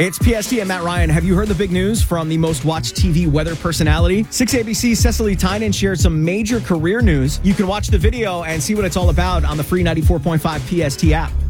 It's PST and Matt Ryan. Have you heard the big news from the most watched TV weather personality? 6ABC's Cecily Tynan shared some major career news. You can watch the video and see what it's all about on the free 94.5 PST app.